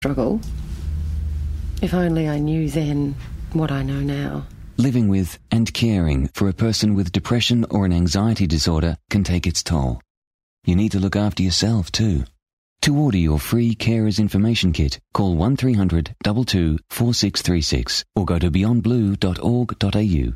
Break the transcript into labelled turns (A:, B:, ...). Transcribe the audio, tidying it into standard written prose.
A: struggle. If only I knew then what I know now.
B: Living with and caring for a person with depression or an anxiety disorder can take its toll. You need to look after yourself too. To order your free Carers Information Kit, call 1300 22 4636 or go to beyondblue.org.au.